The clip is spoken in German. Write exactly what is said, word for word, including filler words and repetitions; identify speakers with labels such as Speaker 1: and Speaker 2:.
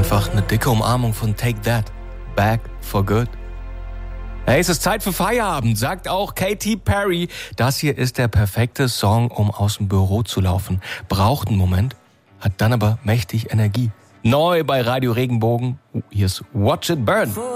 Speaker 1: Einfach eine dicke Umarmung von Take That, Back for Good. Hey, es ist Zeit für Feierabend, sagt auch Katy Perry. Das hier ist der perfekte Song, um aus dem Büro zu laufen. Braucht einen Moment, hat dann aber mächtig Energie. Neu bei Radio Regenbogen, hier ist Watch It Burn.